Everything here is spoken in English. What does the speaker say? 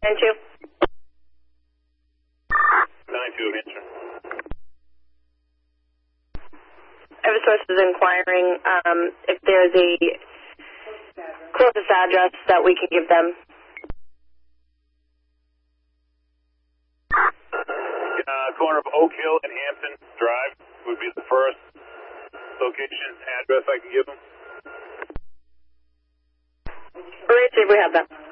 9-2. 9-2, answer. Eversource is inquiring if there's a closest address that we can give them. Corner of Oak Hill and Hampton Drive would be the first location address I can give them. All right, see if we have that.